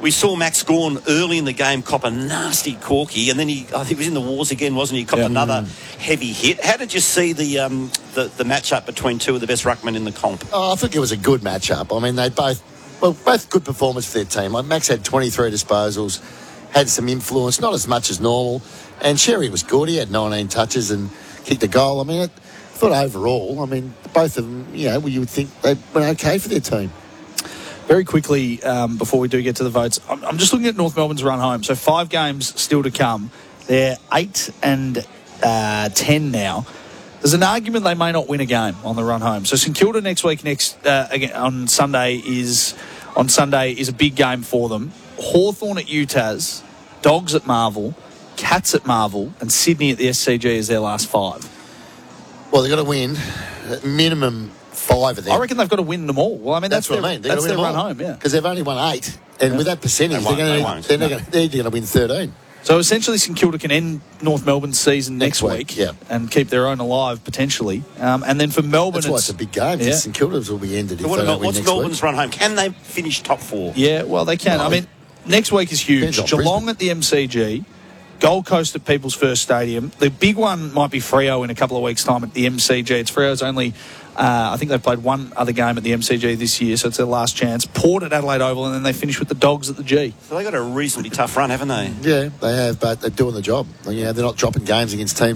We saw Max Gawn early in the game cop a nasty corky, and then he was in the wars again, wasn't he? He copped another heavy hit. How did you see the matchup between two of the best ruckmen in the comp? Oh, I think it was a good matchup. I mean, they both good performance for their team. Like Max had 23 disposals, had some influence, not as much as normal, and Sherry was good. He had 19 touches and kicked a goal. I mean, I thought overall, I mean, both of them, you would think they went okay for their team. Very quickly, before we do get to the votes, I'm just looking at North Melbourne's run home. So 5 games still to come. They're 8 and 10 now. There's an argument they may not win a game on the run home. So St Kilda next week, again on Sunday is a big game for them. Hawthorn at UTAS, Dogs at Marvel, Cats at Marvel, and Sydney at the SCG is their last 5. Well, they've got to win minimum 5 of them. I reckon they've got to win them all. Well, I mean, that's what I mean. That's their run home, yeah. Because they've only won 8, and with that percentage, they're going to win 13. So essentially, St Kilda can end North Melbourne's season next week and keep their own alive potentially. And then for Melbourne, that's why it's a big game. Yeah. St Kilda's will be ended. What's Melbourne's run home? Can they finish top 4? Yeah, well, they can. I mean, next week is huge. Geelong at the MCG. Gold Coast at People's First Stadium. The big one might be Freo in a couple of weeks' time at the MCG. It's Freo's only, I think they've played one other game at the MCG this year, so it's their last chance. Port at Adelaide Oval, and then they finish with the Dogs at the G. So they've got a reasonably tough run, haven't they? Yeah, they have, but they're doing the job. They're not dropping games against teams